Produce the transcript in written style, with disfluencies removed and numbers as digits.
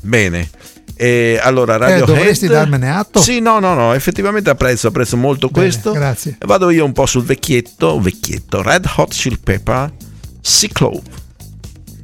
Bene. Allora Radiohead, dovresti darmene atto? Sì, no, effettivamente apprezzo molto. Bene, questo. Grazie. Vado io un po' sul vecchietto, Red Hot Chili Pepper, Cyclone.